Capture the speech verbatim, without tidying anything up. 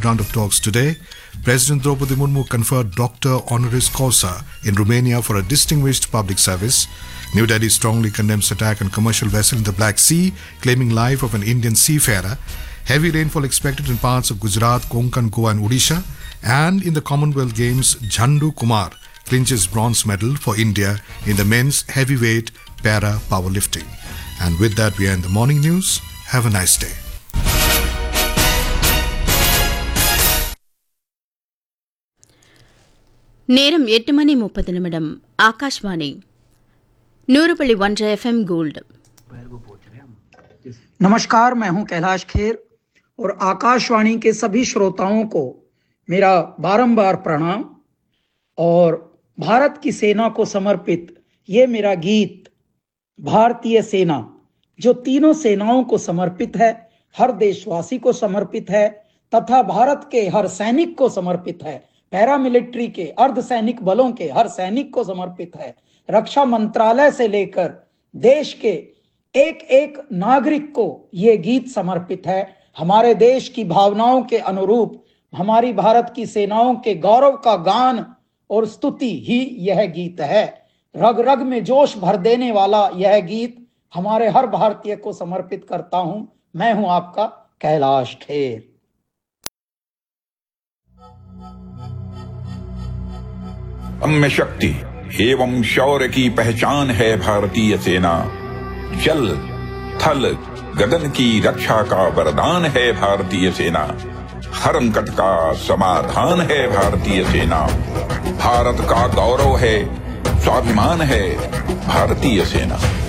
round of talks today. President Draupadi Murmu conferred Doctor Honoris Causa in Romania for a distinguished public service. New Delhi strongly condemns attack on commercial vessel in the Black Sea, claiming life of an Indian seafarer. Heavy rainfall expected in parts of Gujarat, Konkan, Goa and Odisha. And in the Commonwealth Games, Jhandu Kumar clinches bronze medal for India in the men's heavyweight para powerlifting. And with that, we end the morning news. Have a nice day. நேரம் எட்டு மணி முப்பது நிமிடம். ஆகாஷ்வாணி नूर point one FM gold. नमस्कार, मैं हूं कैलाश खेर और आकाशवाणी के सभी श्रोताओं को मेरा बारंबार प्रणाम. और भारत की सेना को समर्पित ये मेरा गीत भारतीय सेना, जो तीनों सेनाओं को समर्पित है, हर देशवासी को समर्पित है तथा भारत के हर सैनिक को समर्पित है, पैरामिलिट्री के अर्धसैनिक बलों के हर सैनिक को समर्पित है, रक्षा मंत्रालय से लेकर देश के एक एक नागरिक को ये गीत समर्पित है. हमारे देश की भावनाओं के अनुरूप हमारी भारत की सेनाओं के गौरव का गान और स्तुति ही यह गीत है. रग रग में जोश भर देने वाला यह गीत हमारे हर भारतीय को समर्पित करता हूं. मैं हूं आपका कैलाश खेर. अम्य शक्ति एवं शौर्य की पहचान है भारतीय सेना. जल थल गगन की रक्षा का वरदान है भारतीय सेना. हर संकट का समाधान है भारतीय सेना. भारत का गौरव है, स्वाभिमान है भारतीय सेना.